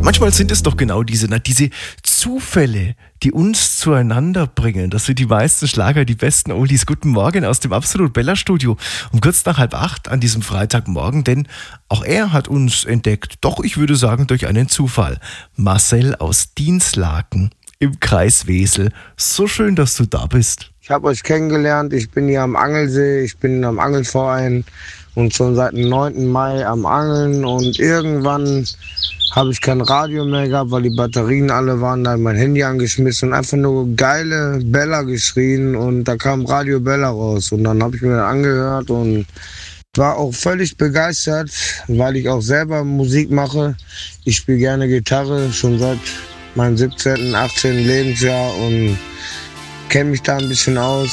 Manchmal sind es doch genau diese Zufälle, die uns zueinander bringen. Das sind die meisten Schlager, die besten Oldies. Guten Morgen aus dem Absolut Bella Studio um kurz nach 7:30 an diesem Freitagmorgen, denn auch er hat uns entdeckt, doch ich würde sagen durch einen Zufall. Marcel aus Dinslaken im Kreis Wesel. So schön, dass du da bist. Ich habe euch kennengelernt, ich bin hier am Angelsee, ich bin am Angelverein und schon seit dem 9. Mai am Angeln und irgendwann habe ich kein Radio mehr gehabt, weil die Batterien alle waren, da mein Handy angeschmissen und einfach nur geile Bella geschrien und da kam Radio Bella raus und dann habe ich mir das angehört und war auch völlig begeistert, weil ich auch selber Musik mache. Ich spiele gerne Gitarre, schon seit meinem 17., 18. Lebensjahr und kenne mich da ein bisschen aus.